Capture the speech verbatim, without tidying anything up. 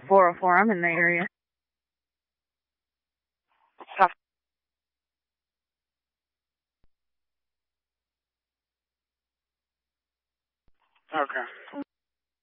four oh four. I'm in the area. Tough. Okay.